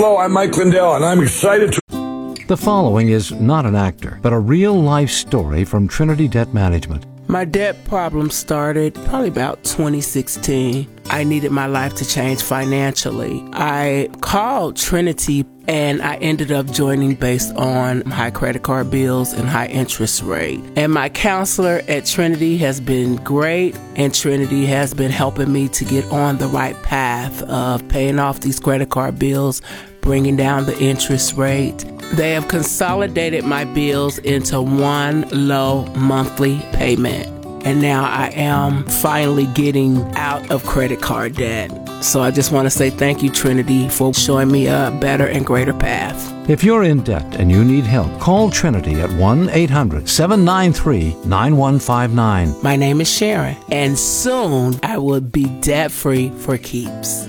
Hello, I'm Mike Lindell, and I'm excited to... The following is not an actor, but a real-life story from Trinity Debt Management. My debt problem started probably about 2016. I needed my life to change financially. I called Trinity and I ended up joining based on high credit card bills and high interest rate. And my counselor at Trinity has been great, and Trinity has been helping me to get on the right path of paying off these credit card bills, bringing down the interest rate. They have consolidated my bills into one low monthly payment. And now I am finally getting out of credit card debt. So I just want to say thank you, Trinity, for showing me a better and greater path. If you're in debt and you need help, call Trinity at 1-800-793-9159. My name is Sharon, and soon I will be debt-free for keeps.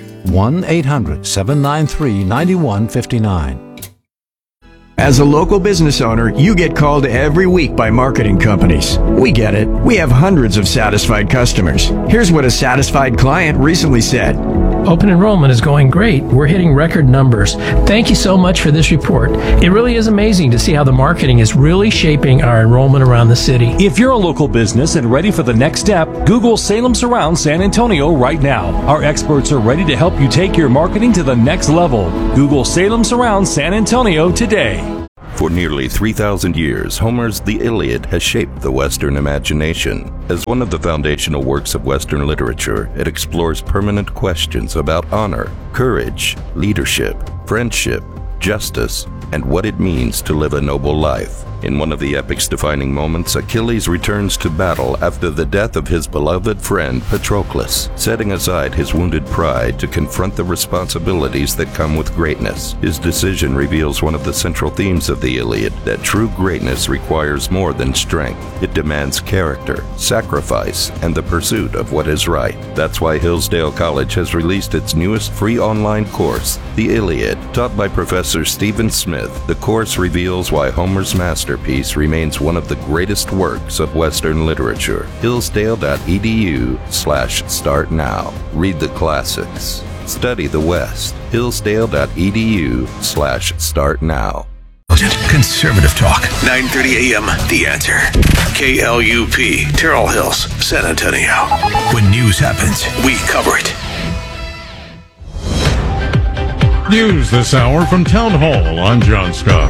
1-800-793-9159. As a local business owner, you get called every week by marketing companies. We get it. We have hundreds of satisfied customers. Here's what a satisfied client recently said. Open enrollment is going great. We're hitting record numbers. Thank you so much for this report. It really is amazing to see how the marketing is really shaping our enrollment around the city. If you're a local business and ready for the next step, Google Salem Surround San Antonio right now. Our experts are ready to help you take your marketing to the next level. Google Salem Surround San Antonio today. For nearly 3,000 years, Homer's The Iliad has shaped the Western imagination. As one of the foundational works of Western literature, it explores permanent questions about honor, courage, leadership, friendship, justice, and what it means to live a noble life. In one of the epic's defining moments, Achilles returns to battle after the death of his beloved friend Patroclus, setting aside his wounded pride to confront the responsibilities that come with greatness. His decision reveals one of the central themes of the Iliad, that true greatness requires more than strength. It demands character, sacrifice, and the pursuit of what is right. That's why Hillsdale College has released its newest free online course, The Iliad. Taught by Professor Stephen Smith, the course reveals why Homer's masterpiece remains one of the greatest works of Western literature. Hillsdale.edu/start now. Read the classics. Study the West. Hillsdale.edu/start now. Conservative talk. 9:30 a.m. The Answer. KLUP. Terrell Hills, San Antonio. When news happens, we cover it. News this hour from Town Hall. I'm John Scott.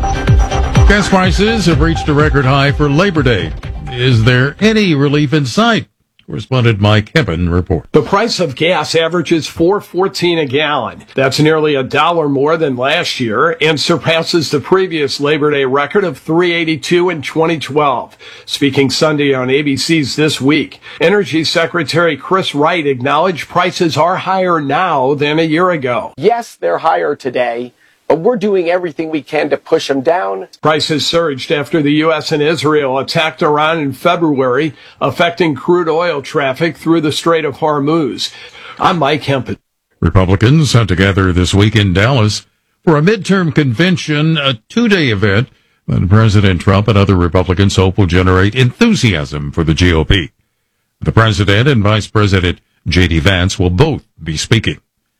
Gas prices have reached a record high for Labor Day. Is there any relief in sight? Correspondent Mike Hempen reports. The price of gas averages $4.14 a gallon. That's nearly $1 more than last year and surpasses the previous Labor Day record of $3.82 in 2012. Speaking Sunday on ABC's This Week, Energy Secretary Chris Wright acknowledged prices are higher now than a year ago. Yes, they're higher today, but we're doing everything we can to push them down. Prices surged after the U.S. and Israel attacked Iran in February, affecting crude oil traffic through the Strait of Hormuz. I'm Mike Hempen. Republicans sent together this week in Dallas for a midterm convention, a two-day event that President Trump and other Republicans hope will generate enthusiasm for the GOP. The President and Vice President J.D. Vance will both be speaking.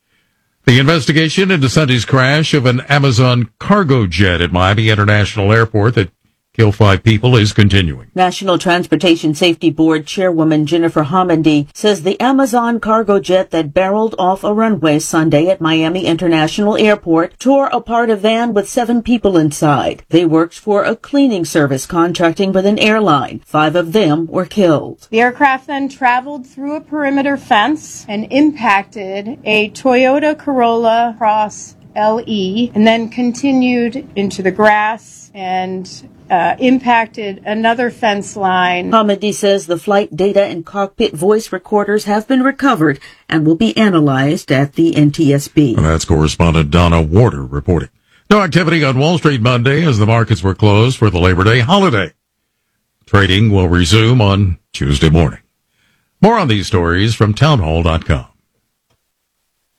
The investigation into Sunday's crash of an Amazon cargo jet at Miami International Airport that killed 5 people is continuing. National Transportation Safety Board Chairwoman Jennifer Homendy says the Amazon cargo jet that barreled off a runway Sunday at Miami International Airport tore apart a van with 7 people inside. They worked for a cleaning service contracting with an airline. 5 of them were killed. The aircraft then traveled through a perimeter fence and impacted a Toyota Corolla Cross LE and then continued into the grass and impacted another fence line. Homendy says the flight data and cockpit voice recorders have been recovered and will be analyzed at the NTSB. And that's correspondent Donna Warder reporting. No activity on Wall Street Monday as the markets were closed for the Labor Day holiday. Trading will resume on Tuesday morning. More on these stories from townhall.com.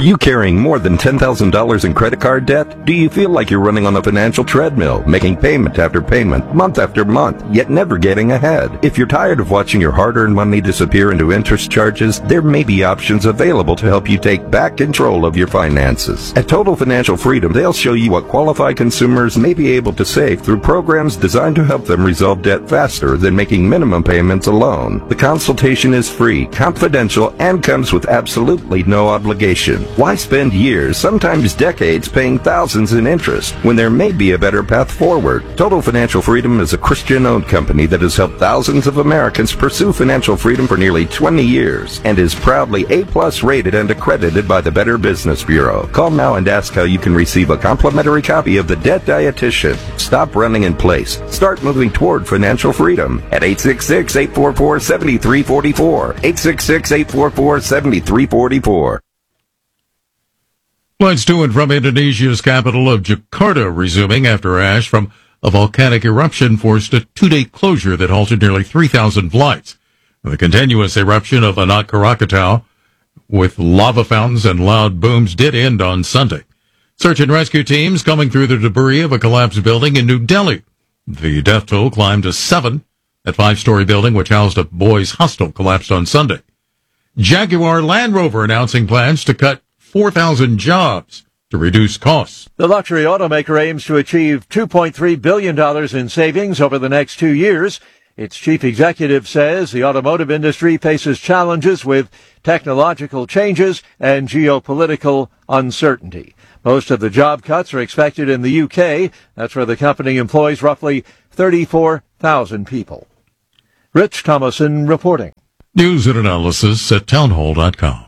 you carrying more than $10,000 in credit card debt? Do you feel like you're running on a financial treadmill, making payment after payment, month after month, yet never getting ahead? If you're tired of watching your hard-earned money disappear into interest charges, there may be options available to help you take back control of your finances. At Total Financial Freedom, they'll show you what qualified consumers may be able to save through programs designed to help them resolve debt faster than making minimum payments alone. The consultation is free, confidential, and comes with absolutely no obligation. Why spend years, sometimes decades, paying thousands in interest when there may be a better path forward? Total Financial Freedom is a Christian-owned company that has helped thousands of Americans pursue financial freedom for nearly 20 years and is proudly A+ rated and accredited by the Better Business Bureau. Call now and ask how you can receive a complimentary copy of The Debt Dietitian. Stop running in place. Start moving toward financial freedom at 866-844-7344. 866-844-7344. Flights to and from Indonesia's capital of Jakarta resuming after ash from a volcanic eruption forced a 2-day closure that halted nearly 3,000 flights. The continuous eruption of Anak Krakatau with lava fountains and loud booms did end on Sunday. Search and rescue teams combing through the debris of a collapsed building in New Delhi. The death toll climbed to 7. That 5-story building, which housed a boys' hostel, collapsed on Sunday. Jaguar Land Rover announcing plans to cut 4,000 jobs to reduce costs. The luxury automaker aims to achieve $2.3 billion in savings over the next 2 years. Its chief executive says the automotive industry faces challenges with technological changes and geopolitical uncertainty. Most of the job cuts are expected in the UK. That's where the company employs roughly 34,000 people. Rich Thomason reporting. News and analysis at townhall.com.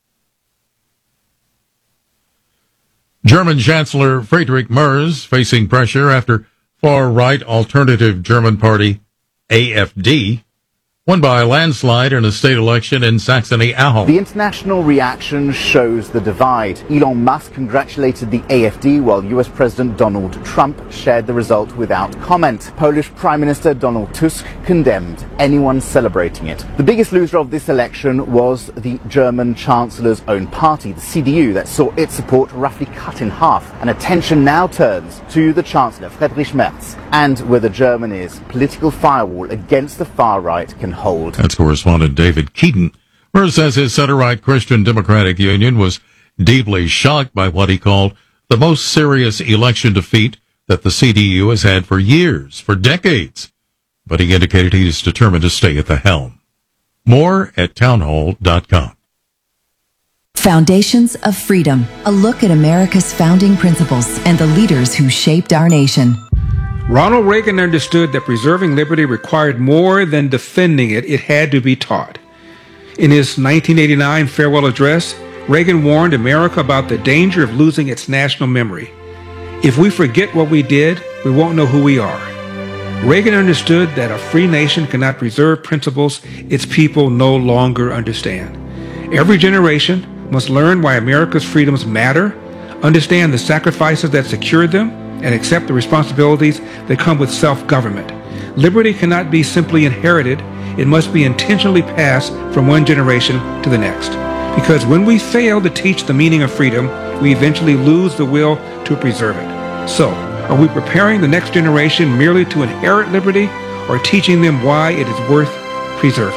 German Chancellor Friedrich Merz facing pressure after far-right alternative German party AfD won by a landslide in a state election in Saxony-Anhalt. The international reaction shows the divide. Elon Musk congratulated the AfD while US President Donald Trump shared the result without comment. Polish Prime Minister Donald Tusk condemned anyone celebrating it. The biggest loser of this election was the German Chancellor's own party, the CDU, that saw its support roughly cut in half. And attention now turns to the Chancellor, Friedrich Merz, and whether Germany's political firewall against the far right can hold. That's correspondent David Keaton. Merz says his center-right Christian Democratic Union was deeply shocked by what he called the most serious election defeat that the CDU has had for years, for decades. But he indicated he is determined to stay at the helm. More at townhall.com. Foundations of Freedom, a look at America's founding principles and the leaders who shaped our nation. Ronald Reagan understood that preserving liberty required more than defending it. It had to be taught. In his 1989 farewell address, Reagan warned America about the danger of losing its national memory. If we forget what we did, we won't know who we are. Reagan understood that a free nation cannot preserve principles its people no longer understand. Every generation must learn why America's freedoms matter, understand the sacrifices that secured them, and accept the responsibilities that come with self-government. Liberty cannot be simply inherited. It must be intentionally passed from one generation to the next. Because when we fail to teach the meaning of freedom, we eventually lose the will to preserve it. So, are we preparing the next generation merely to inherit liberty, or teaching them why it is worth preserving?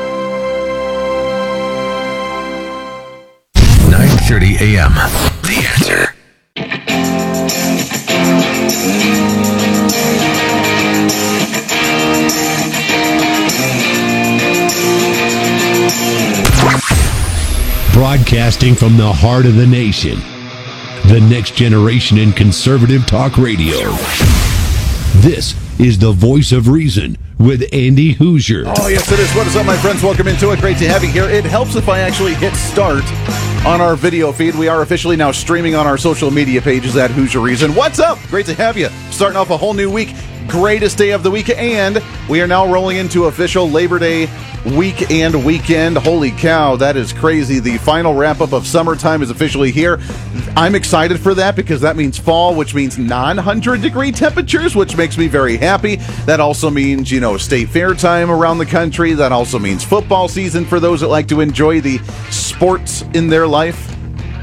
9:30 a.m. The Answer. Broadcasting from the heart of the nation, the next generation in conservative talk radio. This is the Voice of Reason with Andy Hoosier. Oh, yes, it is. What is up, my friends? Welcome into it. Great to have you here. It helps if I actually hit start on our video feed. We are officially now streaming on our social media pages at Hoosier Reason. What's up? Great to have you. Starting off a whole new week. Greatest day of the week, and we are now rolling into official Labor Day week and weekend. Holy cow, that is crazy. The final wrap-up of summertime is officially here. I'm excited for that because that means fall, which means non-100-degree temperatures, which makes me very happy. That also means, state fair time around the country. That also means football season for those that like to enjoy the sports in their life.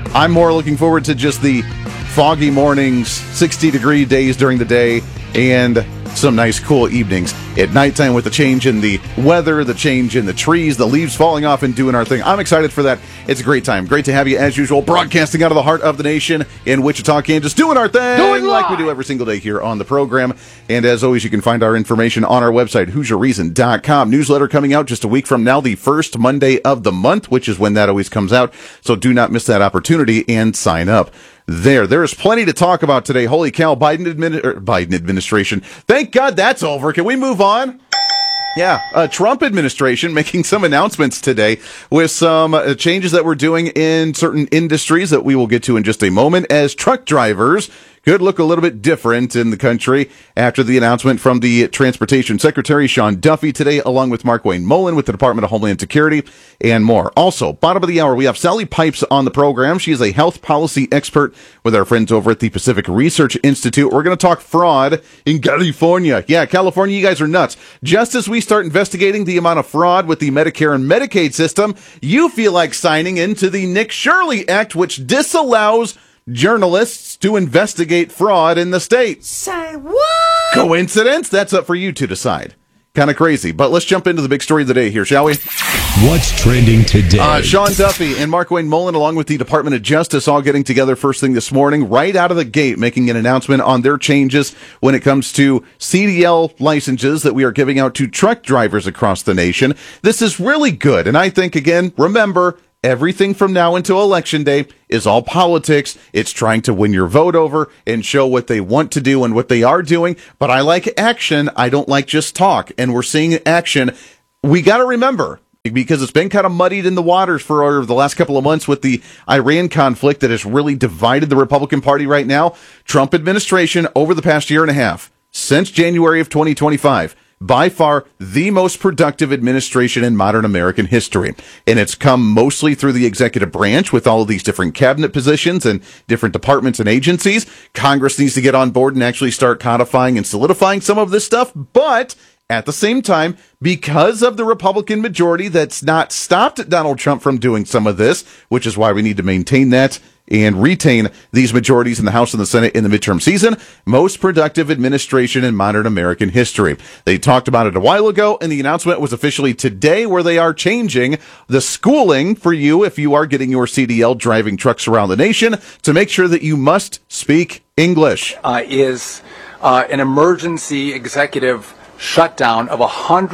I'm more looking forward to just the foggy mornings, 60-degree days during the day, and some nice cool evenings at nighttime with the change in the weather, the change in the trees, the leaves falling off and doing our thing. I'm excited for that. It's a great time. Great to have you as usual, broadcasting out of the heart of the nation in Wichita, Kansas, doing our thing like we do every single day here on the program. And as always, you can find our information on our website, HoosierReason.com. Newsletter coming out just a week from now, the first Monday of the month, which is when that always comes out. So do not miss that opportunity and sign up. There's plenty to talk about today. Holy cow, Biden administration. Thank God that's over. Can we move on? Yeah, Trump administration making some announcements today with some changes that we're doing in certain industries that we will get to in just a moment, as truck drivers could look a little bit different in the country after the announcement from the Transportation Secretary, Sean Duffy, today, along with Markwayne Mullin with the Department of Homeland Security and more. Also, bottom of the hour, we have Sally Pipes on the program. She is a health policy expert with our friends over at the Pacific Research Institute. We're going to talk fraud in California. Yeah, California, you guys are nuts. Just as we start investigating the amount of fraud with the Medicare and Medicaid system, you feel like signing into the Nick Shirley Act, which disallows journalists to investigate fraud in the state. Say what? Coincidence? That's up for you to decide. Kind of crazy. But let's jump into the big story of the day here, shall we? What's trending today? Sean Duffy and Markwayne Mullin, along with the Department of Justice, all getting together first thing this morning, right out of the gate, making an announcement on their changes when it comes to CDL licenses that we are giving out to truck drivers across the nation. This is really good. And I think, again, remember, everything from now until Election Day is all politics. It's trying to win your vote over and show what they want to do and what they are doing. But I like action. I don't like just talk. And we're seeing action. We got to remember, because it's been kind of muddied in the waters for the last couple of months with the Iran conflict that has really divided the Republican Party right now. Trump administration over the past year and a half, since January of 2025, by far the most productive administration in modern American history. And it's come mostly through the executive branch with all of these different cabinet positions and different departments and agencies. Congress needs to get on board and actually start codifying and solidifying some of this stuff. But at the same time, because of the Republican majority that's not stopped Donald Trump from doing some of this, which is why we need to maintain that and retain these majorities in the House and the Senate in the midterm season, most productive administration in modern American history. They talked about it a while ago, and the announcement was officially today, where they are changing the schooling for you if you are getting your CDL driving trucks around the nation to make sure that you must speak English. Is an emergency executive shutdown of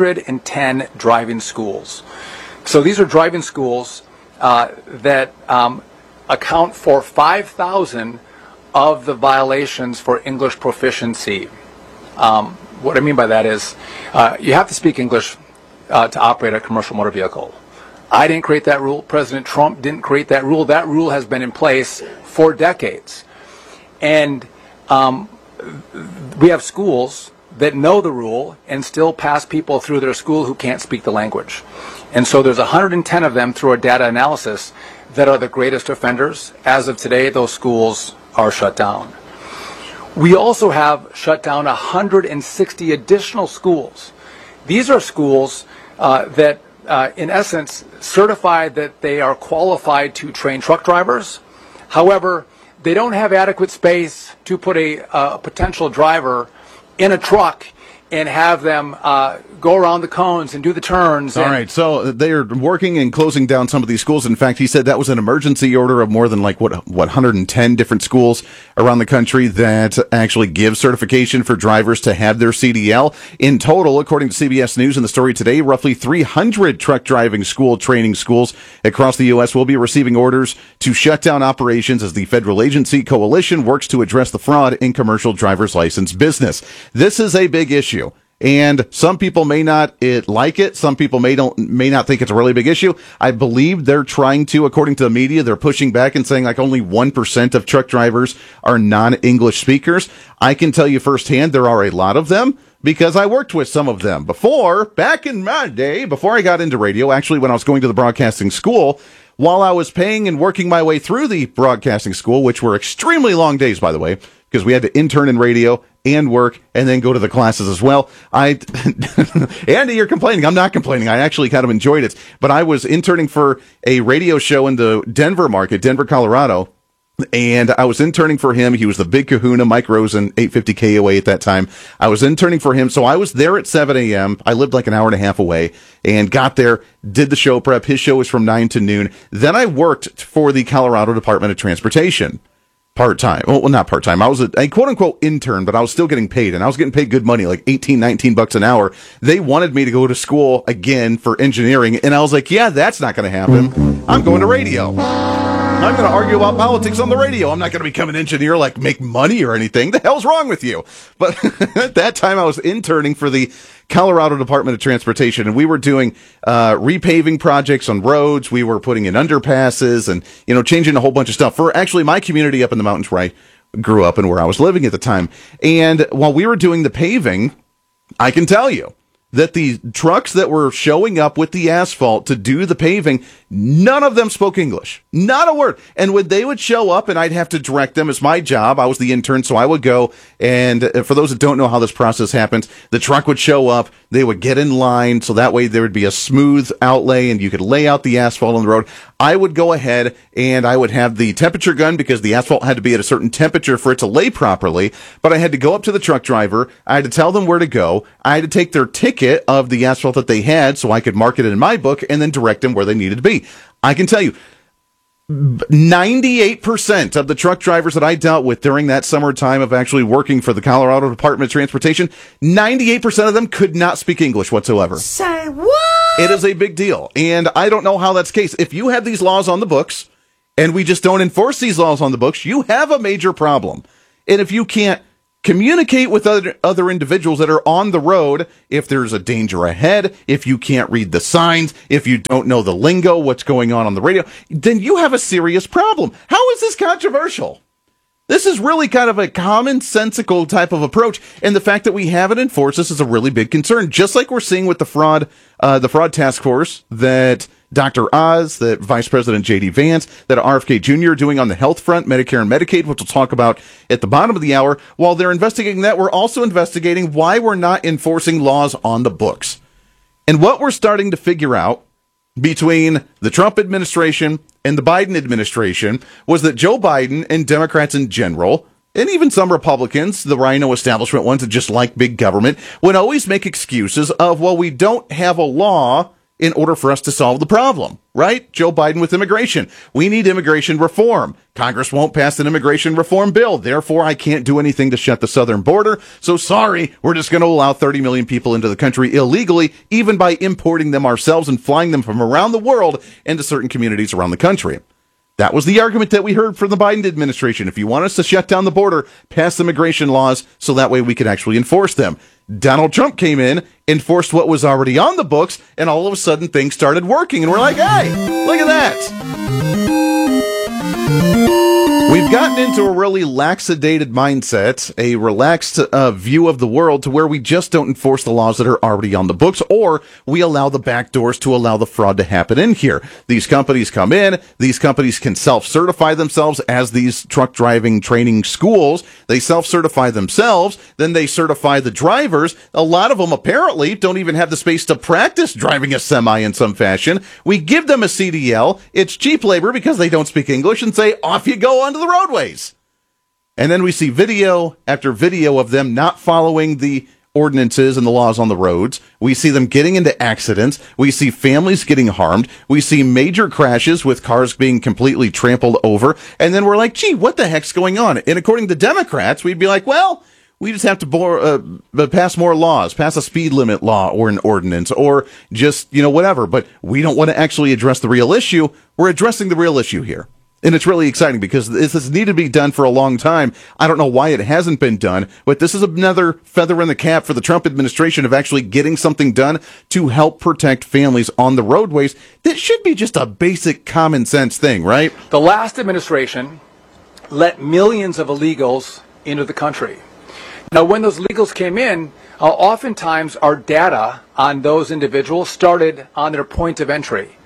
110 driving schools. So these are driving schools that account for 5,000 of the violations for English proficiency. What I mean by that is you have to speak English to operate a commercial motor vehicle. I didn't create that rule. President Trump didn't create that rule. That rule has been in place for decades. And we have schools that know the rule and still pass people through their school who can't speak the language. And so there's 110 of them through our data analysis that are the greatest offenders. As of today, those schools are shut down. We also have shut down 160 additional schools. These are schools that, in essence, certify that they are qualified to train truck drivers. However, they don't have adequate space to put a potential driver in a truck and have them go around the cones and do the turns. All right, so they're working and closing down some of these schools. In fact, he said that was an emergency order of more than 110 different schools around the country that actually give certification for drivers to have their CDL. In total, according to CBS News and the story today, roughly 300 truck driving school training schools across the U.S. will be receiving orders to shut down operations as the federal agency coalition works to address the fraud in commercial driver's license business. This is a big issue. And some people may not like it. Some people may not think it's a really big issue. I believe they're trying to, according to the media, they're pushing back and saying like only 1% of truck drivers are non-English speakers. I can tell you firsthand there are a lot of them, because I worked with some of them before, back in my day, before I got into radio, actually when I was going to the broadcasting school. While I was paying and working my way through the broadcasting school, which were extremely long days, by the way, because we had to intern in radio and work and then go to the classes as well. Andy, you're complaining. I'm not complaining. I actually kind of enjoyed it. But I was interning for a radio show in the Denver market, Denver, Colorado. And I was interning for him. He was the big kahuna, Mike Rosen, 850 KOA at that time. I was interning for him. So I was there at 7 a.m. I lived like an hour and a half away and got there, did the show prep. His show was from 9 to noon. Then I worked for the Colorado Department of Transportation part-time. Well, not part-time. I was a quote-unquote intern, but I was still getting paid, and I was getting paid good money, like $18-19 an hour. They wanted me to go to school again for engineering, and I was like, yeah, that's not going to happen. I'm going to radio. I'm going to argue about politics on the radio. I'm not going to become an engineer, like make money or anything. The hell's wrong with you? But at that time, I was interning for the Colorado Department of Transportation, and we were doing repaving projects on roads. We were putting in underpasses and, changing a whole bunch of stuff for actually my community up in the mountains where I grew up and where I was living at the time. And while we were doing the paving, I can tell you that the trucks that were showing up with the asphalt to do the paving, none of them spoke English. Not a word. And when they would show up and I'd have to direct them, it's my job. I was the intern, so I would go. And for those that don't know how this process happens, the truck would show up. They would get in line, so that way there would be a smooth outlay and you could lay out the asphalt on the road. I would go ahead and I would have the temperature gun because the asphalt had to be at a certain temperature for it to lay properly. But I had to go up to the truck driver. I had to tell them where to go. I had to take their ticket of the asphalt that they had so I could mark it in my book and then direct them where they needed to be. I can tell you, 98% of the truck drivers that I dealt with during that summertime of actually working for the Colorado Department of Transportation, 98% of them could not speak English whatsoever. Say what? It is a big deal. And I don't know how that's the case. If you have these laws on the books and we just don't enforce these laws on the books, you have a major problem. And if you can't communicate with other individuals that are on the road, if there's a danger ahead, if you can't read the signs, if you don't know the lingo, what's going on the radio, then you have a serious problem. How is this controversial? This is really kind of a commonsensical type of approach, and the fact that we haven't enforced this is a really big concern. Just like we're seeing with the fraud task force that Dr. Oz, that Vice President J.D. Vance, that RFK Jr. are doing on the health front, Medicare and Medicaid, which we'll talk about at the bottom of the hour. While they're investigating that, we're also investigating why we're not enforcing laws on the books. And what we're starting to figure out between the Trump administration and the Biden administration was that Joe Biden and Democrats in general, and even some Republicans, the Rhino establishment ones that just like big government, would always make excuses of, well, we don't have a law in order for us to solve the problem, right? Joe Biden with immigration. We need immigration reform. Congress won't pass an immigration reform bill. Therefore, I can't do anything to shut the southern border. So sorry, we're just going to allow 30 million people into the country illegally, even by importing them ourselves and flying them from around the world into certain communities around the country. That was the argument that we heard from the Biden administration. If you want us to shut down the border, pass immigration laws so that way we can actually enforce them. Donald Trump came in, enforced what was already on the books, and all of a sudden things started working. And we're like, hey, look at that. We've gotten into a really laxadated mindset, a relaxed view of the world to where we just don't enforce the laws that are already on the books, or we allow the back doors to allow the fraud to happen in here. These companies come in, these companies can self-certify themselves as these truck driving training schools. They self-certify themselves, then they certify the drivers. A lot of them apparently don't even have the space to practice driving a semi in some fashion. We give them a CDL. It's cheap labor because they don't speak English, and say, off you go onto the roadways. And then we see video after video of them not following the ordinances and the laws on the roads. We see them getting into accidents. We see families getting harmed. We see major crashes with cars being completely trampled over. And then we're like, gee, what the heck's going on? And according to Democrats, we'd be like, well, we just have to pass more laws, pass a speed limit law or an ordinance or just, whatever. But we don't want to actually address the real issue. We're addressing the real issue here. And it's really exciting because this has needed to be done for a long time. I don't know why it hasn't been done, but this is another feather in the cap for the Trump administration of actually getting something done to help protect families on the roadways. That should be just a basic common sense thing, right? The last administration let millions of illegals into the country. Now, when those illegals came in, oftentimes our data on those individuals started on their point of entry.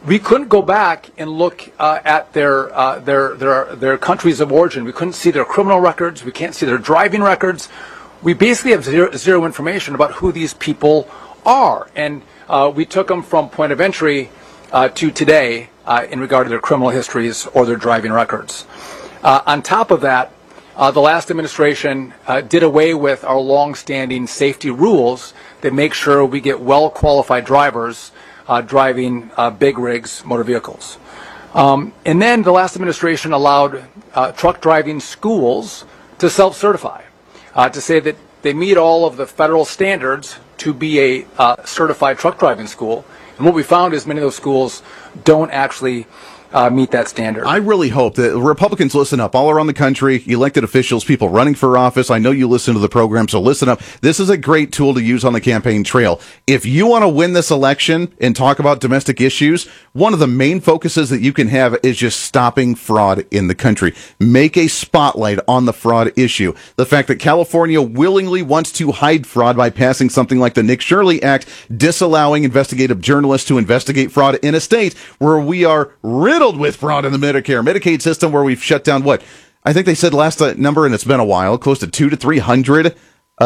we couldn't go back and look at their countries of origin. We couldn't see their criminal records. We can't see their driving records. We basically have zero information about who these people are. And we took them from point of entry to today in regard to their criminal histories or their driving records. On top of that, the last administration did away with our long-standing safety rules that make sure we get well-qualified drivers driving big rigs motor vehicles. And then the last administration allowed truck driving schools to self-certify, to say that they meet all of the federal standards to be a certified truck driving school. And what we found is many of those schools don't actually meet that standard. I really hope that Republicans listen up all around the country, elected officials, people running for office. I know you listen to the program, so listen up. This is a great tool to use on the campaign trail. If you want to win this election and talk about domestic issues, one of the main focuses that you can have is just stopping fraud in the country. Make a spotlight on the fraud issue. The fact that California willingly wants to hide fraud by passing something like the Nick Shirley Act, disallowing investigative journalists to investigate fraud in a state where we are riddled with fraud in the Medicaid system, where we've shut down what I think they said last number, and it's been a while, close to 200 to 300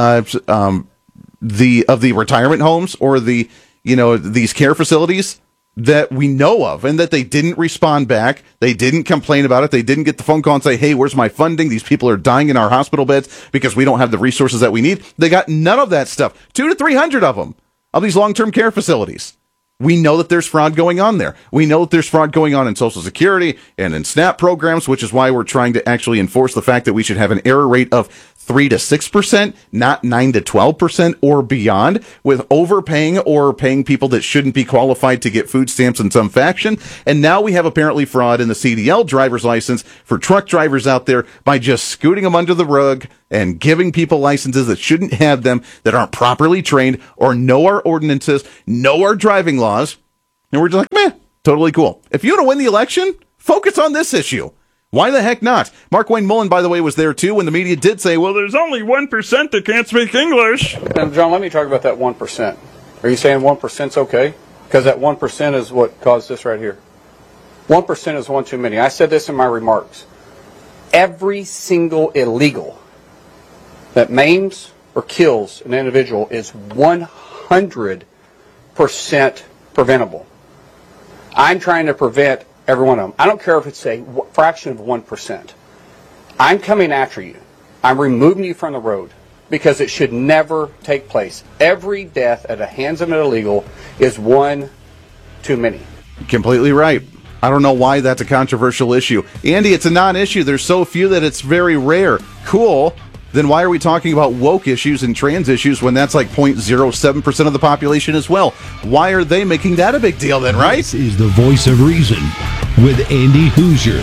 the retirement homes or these care facilities that we know of, and that they didn't respond back. They didn't complain about it. They didn't get the phone call and say, hey, where's my funding? These people are dying in our hospital beds because we don't have the resources that we need. They got none of that stuff. 200 to 300 of them, of these long-term care facilities. We know that there's fraud going on there. We know that there's fraud going on in Social Security and in SNAP programs, which is why we're trying to actually enforce the fact that we should have an error rate of 3 to 6%, not 9 to 12% or beyond, with overpaying or paying people that shouldn't be qualified to get food stamps in some fashion. And now we have apparently fraud in the CDL driver's license for truck drivers out there by just scooting them under the rug and giving people licenses that shouldn't have them, that aren't properly trained or know our ordinances, know our driving laws. And we're just like, meh, totally cool. If you want to win the election, focus on this issue. Why the heck not? Mark Wayne Mullen, by the way, was there too when the media did say, well, there's only 1% that can't speak English. And John, let me talk about that 1%. Are you saying 1%'s okay? Because that 1% is what caused this right here. 1% is one too many. I said this in my remarks. Every single illegal that maims or kills an individual is 100% preventable. I'm trying to prevent every one of them. I don't care if it's a fraction of 1%. I'm coming after you. I'm removing you from the road because it should never take place. Every death at the hands of an illegal is one too many. Completely right. I don't know why that's a controversial issue. Andy, it's a non-issue. There's so few that it's very rare. Cool. Then why are we talking about woke issues and trans issues when that's like 0.07% of the population as well? Why are they making that a big deal then, right? This is the Voice of Reason with Andy Hoosier.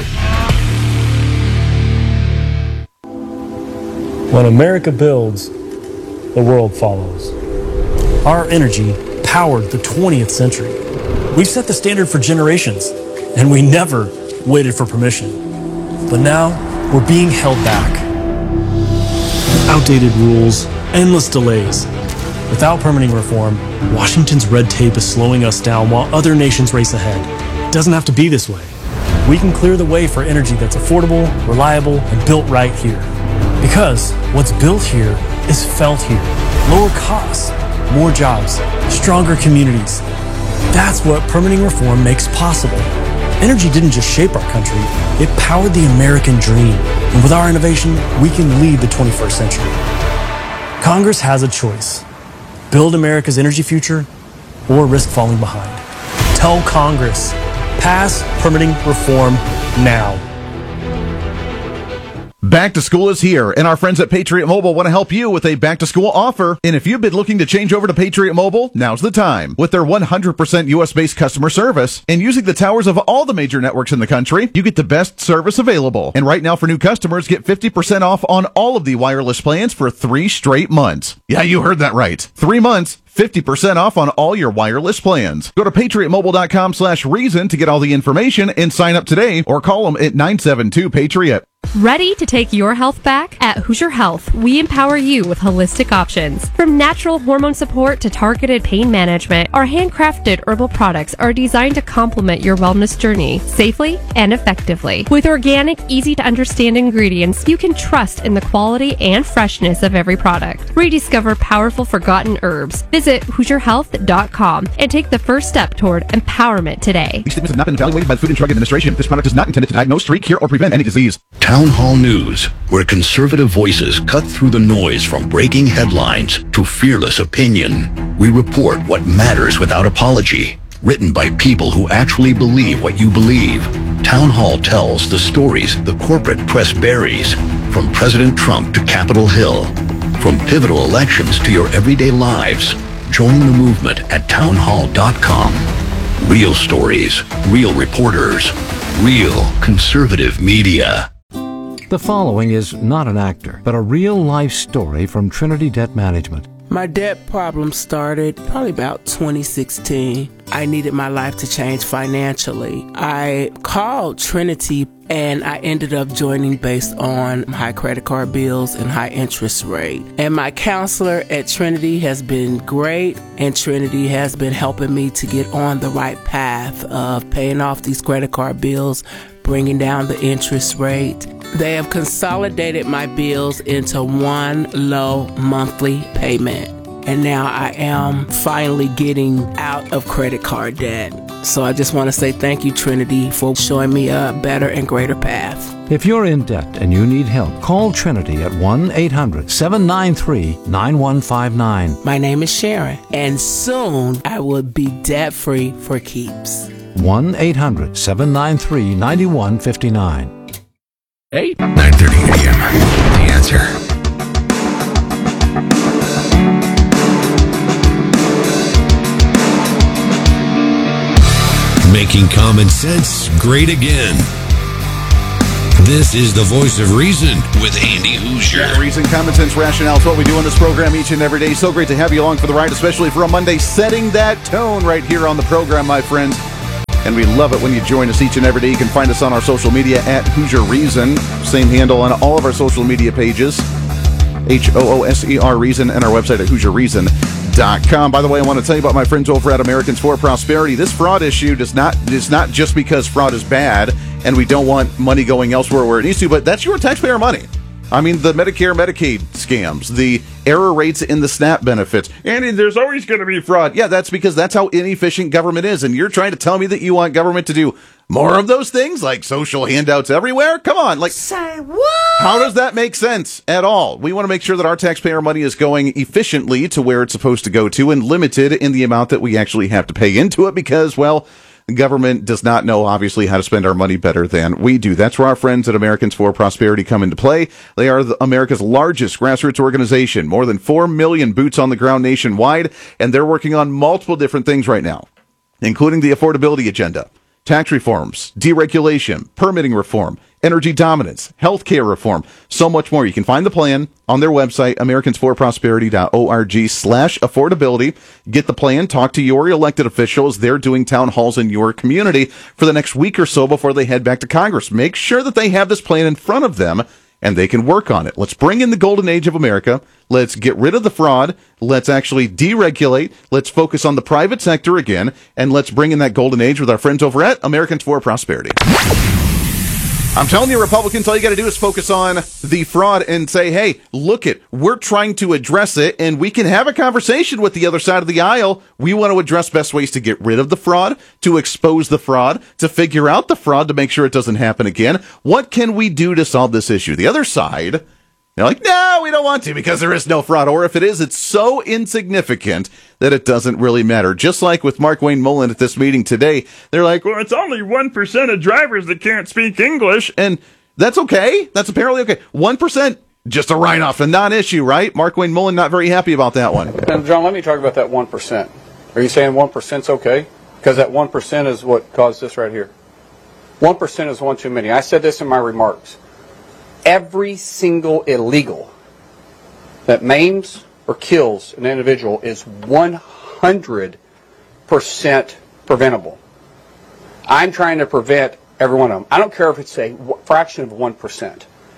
When America builds, the world follows. Our energy powered the 20th century. We've set the standard for generations, and we never waited for permission. But now, we're being held back. Outdated rules, endless delays. Without permitting reform, Washington's red tape is slowing us down while other nations race ahead. It doesn't have to be this way. We can clear the way for energy that's affordable, reliable, and built right here. Because what's built here is felt here. Lower costs, more jobs, stronger communities. That's what permitting reform makes possible. Energy didn't just shape our country, it powered the American dream. And with our innovation, we can lead the 21st century. Congress has a choice. Build America's energy future or risk falling behind. Tell Congress, pass permitting reform now. Back to school is here, and our friends at Patriot Mobile want to help you with a back-to-school offer. And if you've been looking to change over to Patriot Mobile, now's the time. With their 100% U.S.-based customer service and using the towers of all the major networks in the country, you get the best service available. And right now for new customers, get 50% off on all of the wireless plans for 3 straight months. Yeah, you heard that right. 3 months. 50% off on all your wireless plans. Go to patriotmobile.com/reason to get all the information and sign up today, or call them at 972-PATRIOT. Ready to take your health back? At Hoosier Health, we empower you with holistic options. From natural hormone support to targeted pain management, our handcrafted herbal products are designed to complement your wellness journey safely and effectively. With organic, easy-to-understand ingredients, you can trust in the quality and freshness of every product. Rediscover powerful forgotten herbs. Visit HoosierHealth.com and take the first step toward empowerment today. These statements have not been evaluated by the Food and Drug Administration. This product is not intended to diagnose, treat, cure, or prevent any disease. Town Hall News, where conservative voices cut through the noise from breaking headlines to fearless opinion. We report what matters without apology. Written by people who actually believe what you believe. Town Hall tells the stories the corporate press buries, from President Trump to Capitol Hill. From pivotal elections to your everyday lives. Join the movement at townhall.com. Real stories, real reporters, real conservative media. The following is not an actor, but a real-life story from Trinity Debt Management. My debt problem started probably about 2016. I needed my life to change financially. I called Trinity and I ended up joining based on high credit card bills and high interest rate. And my counselor at Trinity has been great, and Trinity has been helping me to get on the right path of paying off these credit card bills, bringing down the interest rate. They have consolidated my bills into one low monthly payment. And now I am finally getting out of credit card debt. So I just want to say thank you, Trinity, for showing me a better and greater path. If you're in debt and you need help, call Trinity at 1-800-793-9159. My name is Sharon, and soon I will be debt-free for keeps. 1-800-793-9159. 9:30 a.m. The Answer. Making common sense great again. This is the Voice of Reason with Andy Hoosier. Yeah, reason, common sense, rationale is what we do on this program each and every day. So great to have you along for the ride, especially for a Monday, setting that tone right here on the program, my friends. And we love it when you join us each and every day. You can find us on our social media at Hoosier Reason. Same handle on all of our social media pages. HOOSER Reason, and our website at HoosierReason.com. By the way, I want to tell you about my friends over at Americans for Prosperity. This fraud issue is not just because fraud is bad and we don't want money going elsewhere where it needs to, but that's your taxpayer money. I mean, the Medicare, Medicaid scams, the error rates in the SNAP benefits. And there's always going to be fraud. Yeah, that's because that's how inefficient government is. And you're trying to tell me that you want government to do more of those things, like social handouts everywhere? Come on. Say what? How does that make sense at all? We want to make sure that our taxpayer money is going efficiently to where it's supposed to go to and limited in the amount that we actually have to pay into it because, well, government does not know, obviously, how to spend our money better than we do. That's where our friends at Americans for Prosperity come into play. They are America's largest grassroots organization, more than 4 million boots on the ground nationwide, and they're working on multiple different things right now, including the affordability agenda, tax reforms, deregulation, permitting reform, energy dominance, healthcare reform, so much more. You can find the plan on their website, americansforprosperity.org/affordability. Get the plan, talk to your elected officials. They're doing town halls in your community for the next week or so before they head back to Congress. Make sure that they have this plan in front of them and they can work on it. Let's bring in the golden age of America. Let's get rid of the fraud. Let's actually deregulate. Let's focus on the private sector again. And let's bring in that golden age with our friends over at Americans for Prosperity. I'm telling you, Republicans, all you got to do is focus on the fraud and say, hey, look it, we're trying to address it, and we can have a conversation with the other side of the aisle. We want to address best ways to get rid of the fraud, to expose the fraud, to figure out the fraud, to make sure it doesn't happen again. What can we do to solve this issue? The other side, they're like, no, we don't want to because there is no fraud. Or if it is, it's so insignificant that it doesn't really matter. Just like with Mark Wayne Mullen at this meeting today, they're like, well, it's only 1% of drivers that can't speak English. And that's okay. That's apparently okay. 1%, just a write-off, a non-issue, right? Mark Wayne Mullen not very happy about that one. And John, let me talk about that 1%. Are you saying 1%'s okay? Because that 1% is what caused this right here. 1% is one too many. I said this in my remarks. Every single illegal that maims or kills an individual is 100% preventable. I'm trying to prevent every one of them. I don't care if it's a fraction of 1%.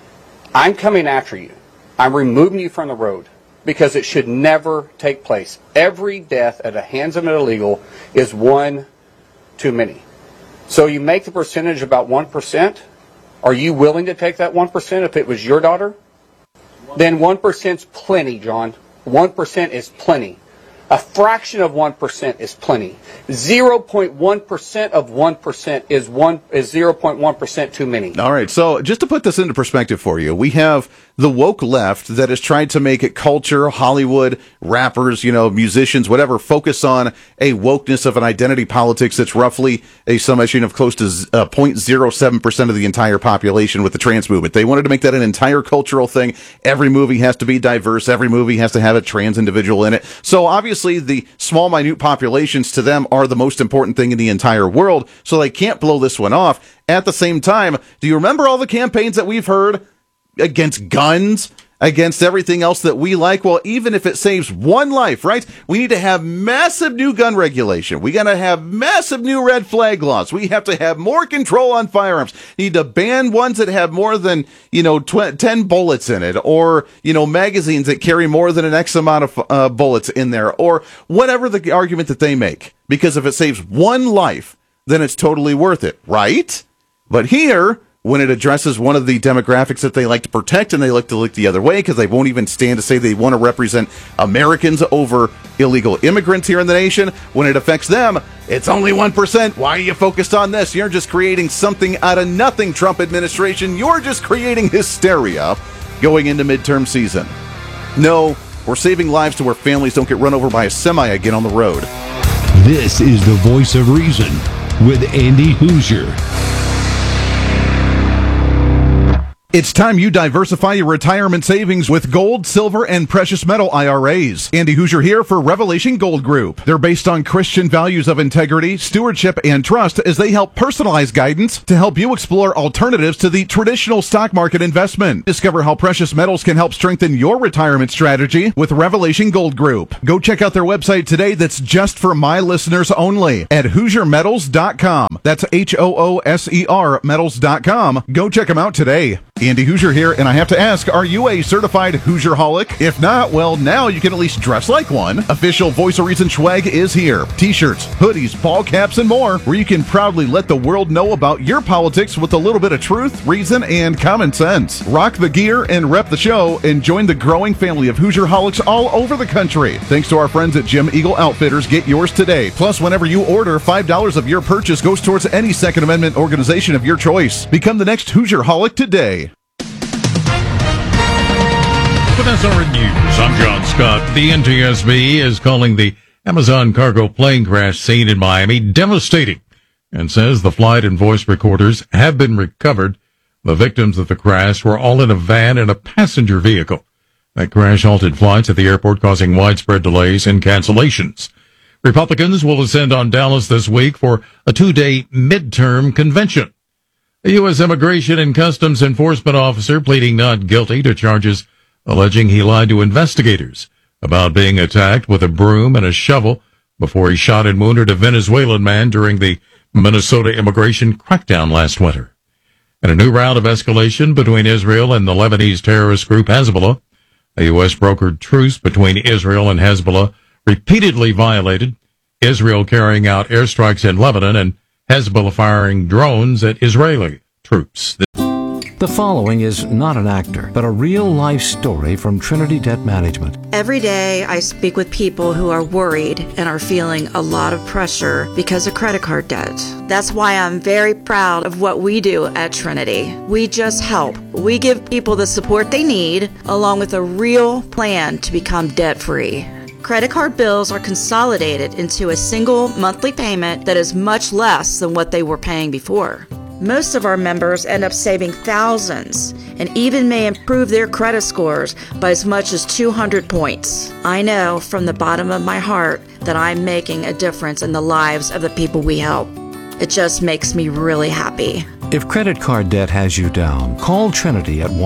I'm coming after you. I'm removing you from the road because it should never take place. Every death at the hands of an illegal is one too many. So you make the percentage about 1%. Are you willing to take that 1% if it was your daughter? Then 1%'s plenty, John. 1% is plenty. A fraction of 1% is plenty. 0.1% of 1% is 0.1% too many. All right, so just to put this into perspective for you, we have the woke left that has tried to make it culture, Hollywood, rappers, musicians, whatever, focus on a wokeness of an identity politics that's roughly a summation of close to 0.07% of the entire population with the trans movement. They wanted to make that an entire cultural thing. Every movie has to be diverse. Every movie has to have a trans individual in it. So obviously the small, minute populations to them are the most important thing in the entire world. So they can't blow this one off. At the same time, do you remember all the campaigns that we've heard against guns, against everything else that we like? Well, even if it saves one life, right? We need to have massive new gun regulation. We got to have massive new red flag laws. We have to have more control on firearms. Need to ban ones that have more than, 10 bullets in it, or, magazines that carry more than an X amount of bullets in there, or whatever the argument that they make. Because if it saves one life, then it's totally worth it, right? But here, when it addresses one of the demographics that they like to protect, and they like to look the other way because they won't even stand to say they want to represent Americans over illegal immigrants here in the nation, when it affects them, it's only 1%. Why are you focused on this? You're just creating something out of nothing, Trump administration. You're just creating hysteria going into midterm season. No, we're saving lives to where families don't get run over by a semi again on the road. This is the Voice of Reason with Andy Hoosier. It's time you diversify your retirement savings with gold, silver, and precious metal IRAs. Andy Hoosier here for Revelation Gold Group. They're based on Christian values of integrity, stewardship, and trust as they help personalize guidance to help you explore alternatives to the traditional stock market investment. Discover how precious metals can help strengthen your retirement strategy with Revelation Gold Group. Go check out their website today that's just for my listeners only at HoosierMetals.com. That's HOOSER metals.com. Go check them out today. Andy Hoosier here, and I have to ask, are you a certified Hoosier-holic? If not, well, now you can at least dress like one. Official Voice of Reason swag is here. T-shirts, hoodies, ball caps, and more, where you can proudly let the world know about your politics with a little bit of truth, reason, and common sense. Rock the gear and rep the show, and join the growing family of Hoosier-holics all over the country. Thanks to our friends at Jim Eagle Outfitters, get yours today. Plus, whenever you order, $5 of your purchase goes towards any Second Amendment organization of your choice. Become the next Hoosier-holic today. With SRN News, I'm John Scott. The NTSB is calling the Amazon cargo plane crash scene in Miami devastating and says the flight and voice recorders have been recovered. The victims of the crash were all in a van and a passenger vehicle. That crash halted flights at the airport, causing widespread delays and cancellations. Republicans will ascend on Dallas this week for a 2-day midterm convention. A U.S. Immigration and Customs Enforcement officer pleading not guilty to charges alleging he lied to investigators about being attacked with a broom and a shovel before he shot and wounded a Venezuelan man during the Minnesota immigration crackdown last winter. In a new round of escalation between Israel and the Lebanese terrorist group Hezbollah, a U.S.-brokered truce between Israel and Hezbollah repeatedly violated, Israel carrying out airstrikes in Lebanon and Hezbollah firing drones at Israeli troops. The following is not an actor, but a real-life story from Trinity Debt Management. Every day I speak with people who are worried and are feeling a lot of pressure because of credit card debt. That's why I'm very proud of what we do at Trinity. We just help. We give people the support they need, along with a real plan to become debt-free. Credit card bills are consolidated into a single monthly payment that is much less than what they were paying before. Most of our members end up saving thousands and even may improve their credit scores by as much as 200 points. I know from the bottom of my heart that I'm making a difference in the lives of the people we help. It just makes me really happy. If credit card debt has you down, call Trinity at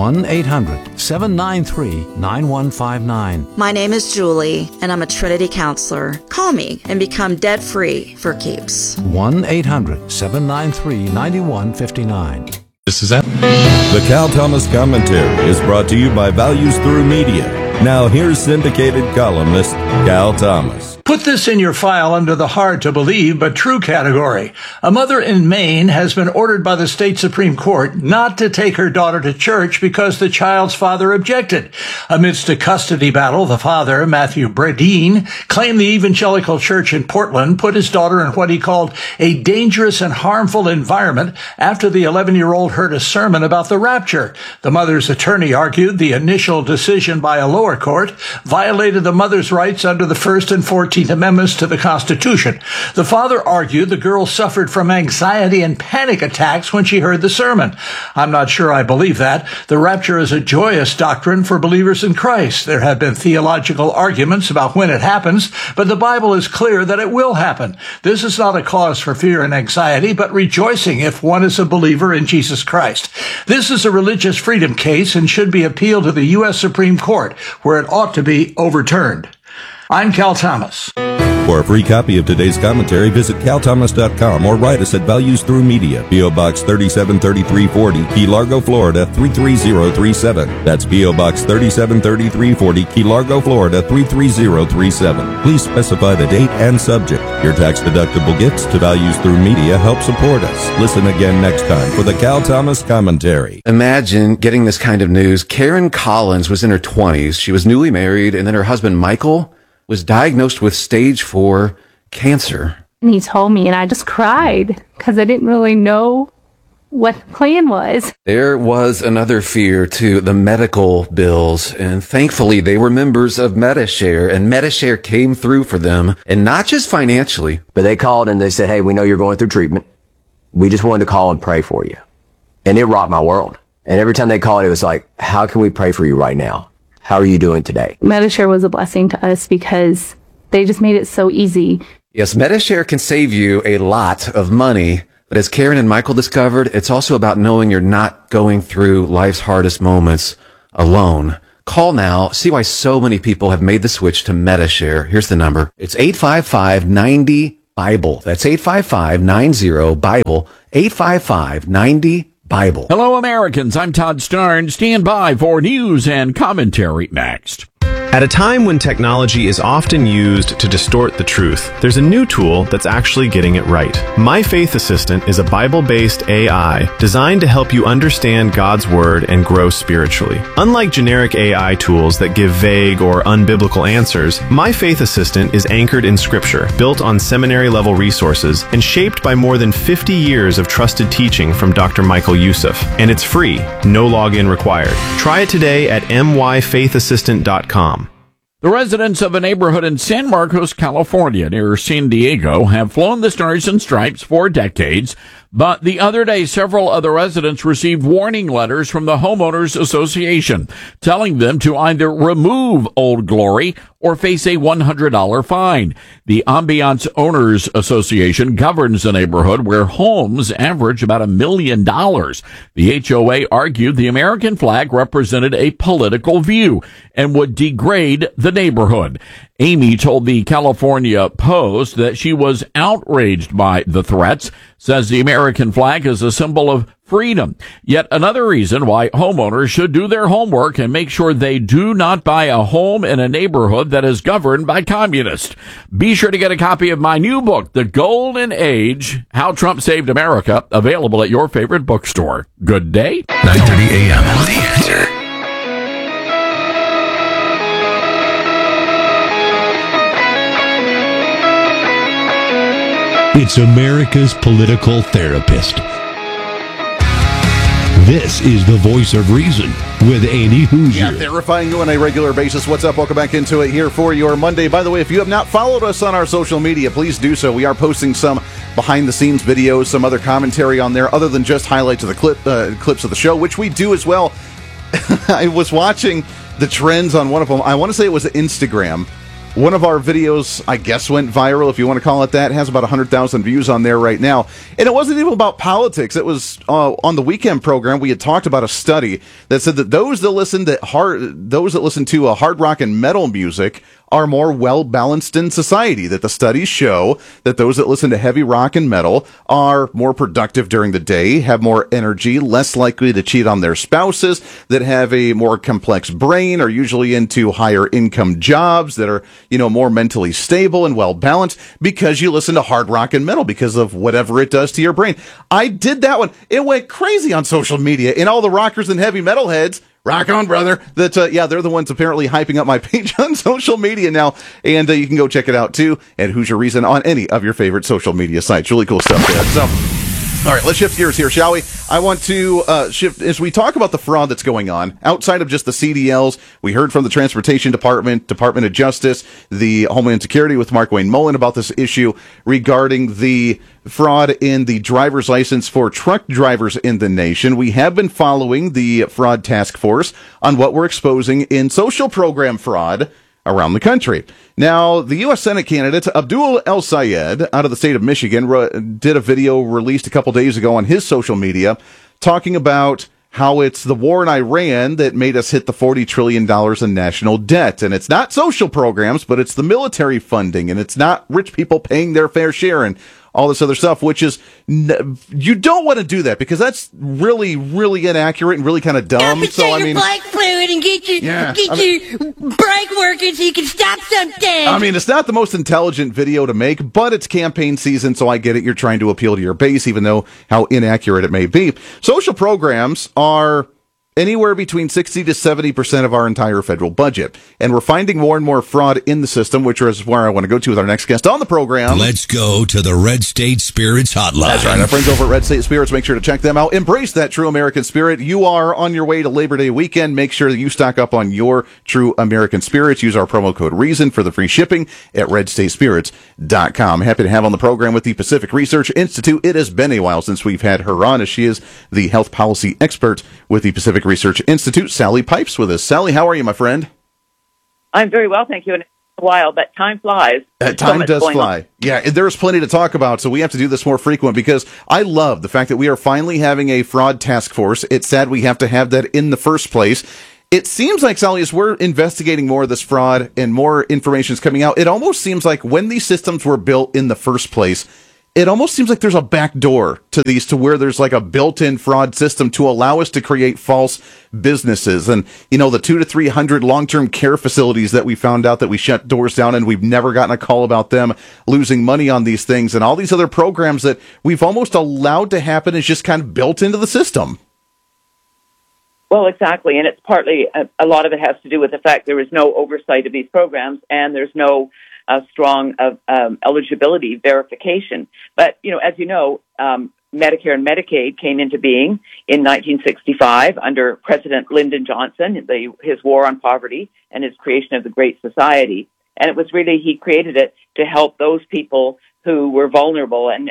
1-800-793-9159. My name is Julie, and I'm a Trinity counselor. Call me and become debt-free for keeps. 1-800-793-9159. This is that. The Cal Thomas Commentary is brought to you by Values Through Media. Now here's syndicated columnist Cal Thomas. Put this in your file under the hard to believe but true category. A mother in Maine has been ordered by the state Supreme Court not to take her daughter to church because the child's father objected. Amidst a custody battle, the father, Matthew Bradeen, claimed the evangelical church in Portland put his daughter in what he called a dangerous and harmful environment after the 11-year-old heard a sermon about the rapture. The mother's attorney argued the initial decision by a lower court violated the mother's rights under the First and 14th Amendments to the Constitution. The father argued the girl suffered from anxiety and panic attacks when she heard the sermon. I'm not sure I believe that. The rapture is a joyous doctrine for believers in Christ. There have been theological arguments about when it happens, but the Bible is clear that it will happen. This is not a cause for fear and anxiety, but rejoicing if one is a believer in Jesus Christ. This is a religious freedom case and should be appealed to the U.S. Supreme Court, where it ought to be overturned. I'm Cal Thomas. For a free copy of today's commentary, visit calthomas.com or write us at Values Through Media, P.O. Box 373340, Key Largo, Florida 33037. That's P.O. Box 373340, Key Largo, Florida 33037. Please specify the date and subject. Your tax-deductible gifts to Values Through Media help support us. Listen again next time for the Cal Thomas Commentary. Imagine getting this kind of news. Karen Collins was in her 20s. She was newly married, and then her husband, Michael, was diagnosed with stage 4 cancer. And he told me, and I just cried because I didn't really know what the plan was. There was another fear to the medical bills, and thankfully they were members of Medi-Share, and Medi-Share came through for them, and not just financially. But they called and they said, hey, we know you're going through treatment. We just wanted to call and pray for you. And it rocked my world. And every time they called, it was like, how can we pray for you right now? How are you doing today? Medi-Share was a blessing to us because they just made it so easy. Yes, Medi-Share can save you a lot of money, but as Karen and Michael discovered, it's also about knowing you're not going through life's hardest moments alone. Call now. See why so many people have made the switch to Medi-Share. Here's the number. It's 855-90-BIBLE. That's 855-90-BIBLE. 855-90-BIBLE. Hello, Americans. I'm Todd Starn. Stand by for news and commentary next. At a time when technology is often used to distort the truth, there's a new tool that's actually getting it right. My Faith Assistant is a Bible-based AI designed to help you understand God's Word and grow spiritually. Unlike generic AI tools that give vague or unbiblical answers, My Faith Assistant is anchored in Scripture, built on seminary-level resources, and shaped by more than 50 years of trusted teaching from Dr. Michael Youssef. And it's free, no login required. Try it today at myfaithassistant.com. The residents of a neighborhood in San Marcos, California, near San Diego, have flown the Stars and Stripes for decades, but the other day, several other residents received warning letters from the Homeowners Association telling them to either remove Old Glory or face a $100 fine. The Ambiance Owners Association governs the neighborhood where homes average about $1 million. The HOA argued the American flag represented a political view and would degrade the neighborhood. Amy told the California Post that she was outraged by the threats, says the American flag is a symbol of freedom. Yet another reason why homeowners should do their homework and make sure they do not buy a home in a neighborhood that is governed by communists. Be sure to get a copy of my new book, The Golden Age, How Trump Saved America, available at your favorite bookstore. Good day. 9:30 a.m. The Answer. It's America's political therapist. This is the Voice of Reason with Andy Hoosier. Yeah, terrifying you on a regular basis. What's up? Welcome back into it here for your Monday. By the way, if you have not followed us on our social media, please do so. We are posting some behind-the-scenes videos, some other commentary on there, other than just highlights of the clips of the show, which we do as well. I was watching the trends on one of them. I want to say it was Instagram. One of our videos, I guess, went viral, if you want to call it that. It has about 100,000 views on there right now. And it wasn't even about politics. It was on the weekend program. We had talked about a study that said that those that listen to hard rock and metal music are more well-balanced in society, that the studies show that those that listen to heavy rock and metal are more productive during the day, have more energy, less likely to cheat on their spouses, that have a more complex brain, are usually into higher income jobs, that are, more mentally stable and well-balanced because you listen to hard rock and metal because of whatever it does to your brain. I did that one. It went crazy on social media, and all the rockers and heavy metal heads, rock on, brother. That they're the ones apparently hyping up my page on social media now, and you can go check it out too at Who's Your Reason on any of your favorite social media sites. Really cool stuff there. So, all right, let's shift gears here, shall we? I want to shift as we talk about the fraud that's going on outside of just the CDLs. We heard from the Transportation Department, Department of Justice, the Homeland Security with Mark Wayne Mullen about this issue regarding the fraud in the driver's license for truck drivers in the nation. We have been following the fraud task force on what we're exposing in social program fraud around the country. Now, the U.S. Senate candidate Abdul El-Sayed out of the state of Michigan did a video released a couple days ago on his social media talking about how it's the war in Iran that made us hit the $40 trillion in national debt. And it's not social programs, but it's the military funding, and it's not rich people paying their fair share and all this other stuff, which is, you don't want to do that because that's really, really inaccurate and really kind of dumb. So, I mean, brake fluid and get your brake working so you can stop something. I mean, it's not the most intelligent video to make, but it's campaign season, so I get it. You're trying to appeal to your base, even though how inaccurate it may be. Social programs are anywhere between 60 to 70% of our entire federal budget. And we're finding more and more fraud in the system, which is where I want to go to with our next guest on the program. Let's go to the Red State Spirits Hotline. That's right. Our friends over at Red State Spirits, make sure to check them out. Embrace that true American spirit. You are on your way to Labor Day weekend. Make sure that you stock up on your true American spirits. Use our promo code REASON for the free shipping at redstatespirits.com. Happy to have on the program with the Pacific Research Institute. It has been a while since we've had her on, as she is the health policy expert with the Pacific Research Institute. Sally Pipes with us. Sally, how are you, my friend? I'm very well, thank you. And it's a while, but time flies. Time does fly. Yeah, there's plenty to talk about, so we have to do this more frequent because I love the fact that we are finally having a fraud task force. It's sad we have to have that in the first place. It seems like, Sally, as we're investigating more of this fraud and more information is coming out, it almost seems like when these systems were built in the first place, it almost seems like there's a back door to these, to where there's like a built-in fraud system to allow us to create false businesses. And, the 200 to 300 long-term care facilities that we found out that we shut doors down, and we've never gotten a call about them losing money on these things, and all these other programs that we've almost allowed to happen is just kind of built into the system. Well, exactly. And it's partly, a lot of it has to do with the fact there is no oversight of these programs, and there's no strong eligibility verification. But, as you know, Medicare and Medicaid came into being in 1965 under President Lyndon Johnson, his war on poverty and his creation of the Great Society. And it was really, he created it to help those people who were vulnerable and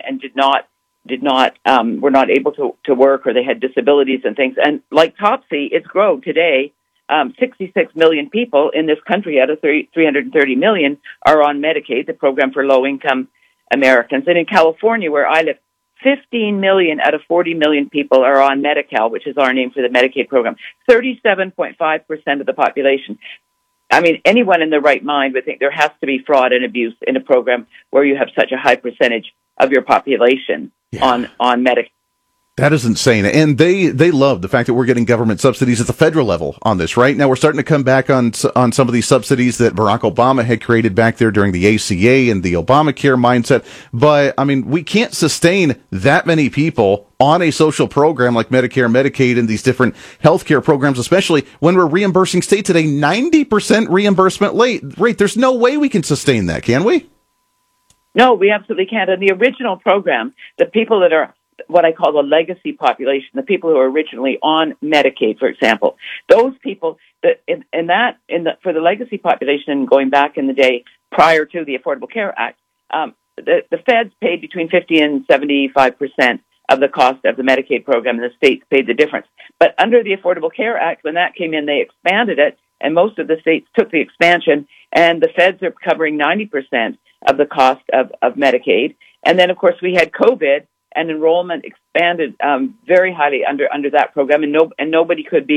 were not able to work, or they had disabilities and things. And like Topsy, it's grown today. 66 million people in this country out of 330 million are on Medicaid, the program for low-income Americans. And in California, where I live, 15 million out of 40 million people are on Medi-Cal, which is our name for the Medicaid program. 37.5% of the population. I mean, anyone in their right mind would think there has to be fraud and abuse in a program where you have such a high percentage of your population on Medicaid. That is insane. And they love the fact that we're getting government subsidies at the federal level on this, right? Now we're starting to come back on some of these subsidies that Barack Obama had created back there during the ACA and the Obamacare mindset. But, I mean, we can't sustain that many people on a social program like Medicare, Medicaid, and these different healthcare programs, especially when we're reimbursing states at a 90% reimbursement rate. There's no way we can sustain that, can we? No, we absolutely can't. In the original program, the people that are what I call the legacy population, the people who are originally on Medicaid, for example, those people that for the legacy population going back in the day prior to the Affordable Care Act, the feds paid between 50 and 75% of the cost of the Medicaid program, and the states paid the difference. But under the Affordable Care Act, when that came in, they expanded it, and most of the states took the expansion, and the feds are covering 90% of the cost of Medicaid. And then, of course, we had COVID, and enrollment expanded very highly under that program, and nobody could be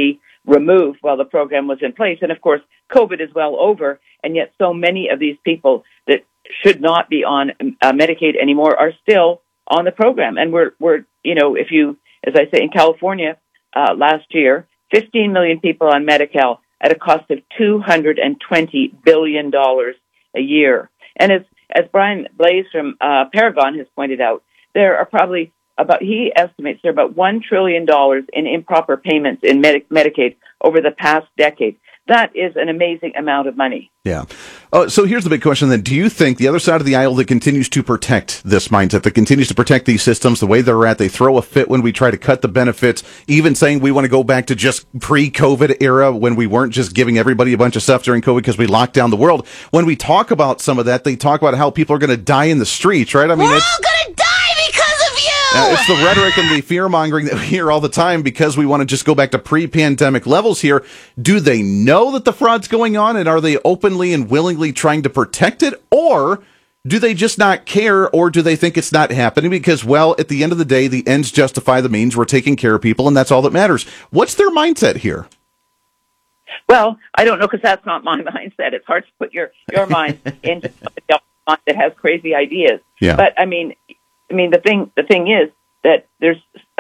removed while the program was in place. And of course, COVID is well over, and yet so many of these people that should not be on Medicaid anymore are still on the program. And we're if you, as I say, in California last year, 15 million people on Medi-Cal at a cost of $220 billion a year. And as Brian Blaze from Paragon has pointed out, there are probably he estimates there are about $1 trillion in improper payments in Medicaid over the past decade. That is an amazing amount of money. Yeah. So here's the big question then. Do you think the other side of the aisle that continues to protect this mindset, that continues to protect these systems the way they're at, they throw a fit when we try to cut the benefits, even saying we want to go back to just pre-COVID era when we weren't just giving everybody a bunch of stuff during COVID because we locked down the world. When we talk about some of that, they talk about how people are going to die in the streets, right? I mean, we're all going to die because of you! It's the rhetoric and the fear-mongering that we hear all the time because we want to just go back to pre-pandemic levels here. Do they know that the fraud's going on, and are they openly and willingly trying to protect it? Or do they just not care, or do they think it's not happening because, well, at the end of the day, the ends justify the means. We're taking care of people, and that's all that matters. What's their mindset here? Well, I don't know, because that's not my mindset. It's hard to put your mind into somebody else's mind that has crazy ideas. Yeah. But I mean, the thing is that there's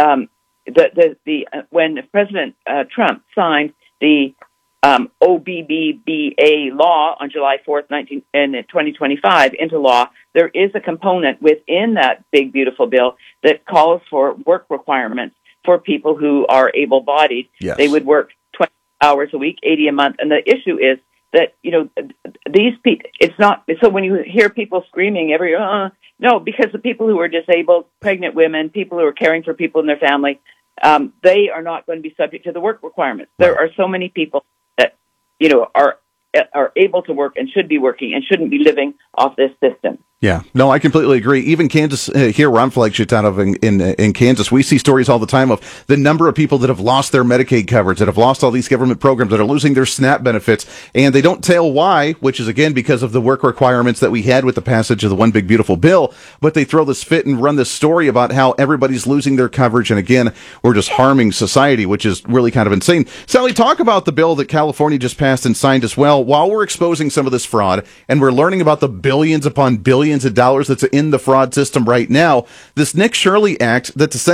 when President Trump signed the OBBBA law on July 4th, 2025 into law, there is a component within that big, beautiful bill that calls for work requirements for people who are able-bodied. Yes. They would work 20 hours a week, 80 a month. And the issue is that, these people, it's not, so when you hear people screaming no, because the people who are disabled, pregnant women, people who are caring for people in their family, they are not going to be subject to the work requirements. There are so many people that, are able to work and should be working and shouldn't be living off this system. Yeah, no, I completely agree. Even Kansas, here where I'm flagship out of in Kansas, we see stories all the time of the number of people that have lost their Medicaid coverage, that have lost all these government programs, that are losing their SNAP benefits, and they don't tell why, which is, again, because of the work requirements that we had with the passage of the One Big Beautiful Bill, but they throw this fit and run this story about how everybody's losing their coverage, and again, we're just harming society, which is really kind of insane. Sally, talk about the bill that California just passed and signed as well. While we're exposing some of this fraud, and we're learning about the billions upon billions of dollars that's in the fraud system right now, this Nick Shirley Act that's essentially